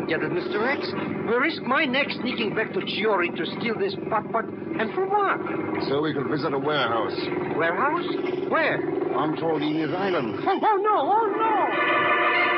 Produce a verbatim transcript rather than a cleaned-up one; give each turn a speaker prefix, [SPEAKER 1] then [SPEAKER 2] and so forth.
[SPEAKER 1] don't get it, Mister X. We risk my neck sneaking back to Chiori to steal this putt-putt, and for what?
[SPEAKER 2] So we could visit a warehouse.
[SPEAKER 1] Warehouse? Where?
[SPEAKER 2] On Torgini's Island.
[SPEAKER 1] Oh, oh, no, oh, no!